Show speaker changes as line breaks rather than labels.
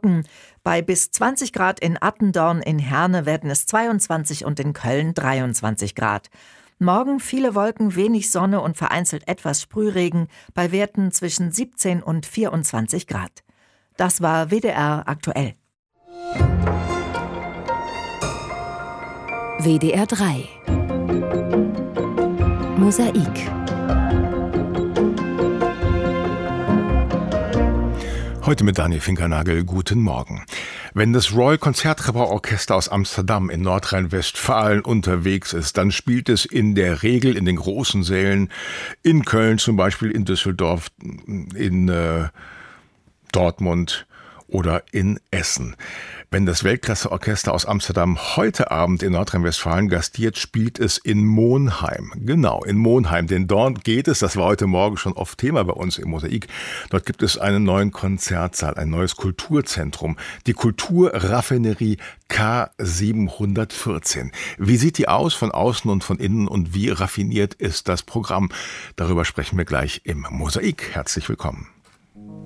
Wolken. Bei bis 20 Grad in Attendorn, in Herne werden es 22 und in Köln 23 Grad. Morgen viele Wolken, wenig Sonne und vereinzelt etwas Sprühregen bei Werten zwischen 17 und 24 Grad. Das war WDR aktuell.
WDR 3 Mosaik.
Heute mit Daniel Finkernagel. Guten Morgen. Wenn das Royal Concertgebouw-Orchester aus Amsterdam in Nordrhein-Westfalen unterwegs ist, dann spielt es in der Regel in den großen Sälen, in Köln zum Beispiel, in Düsseldorf, in Dortmund oder in Essen. Wenn das Weltklasse-Orchester aus Amsterdam heute Abend in Nordrhein-Westfalen gastiert, spielt es in Monheim. Genau, in Monheim, denn dort geht es, das war heute Morgen schon oft Thema bei uns im Mosaik, dort gibt es einen neuen Konzertsaal, ein neues Kulturzentrum, die Kulturraffinerie K714. Wie sieht die aus, von außen und von innen, und wie raffiniert ist das Programm? Darüber sprechen wir gleich im Mosaik. Herzlich willkommen.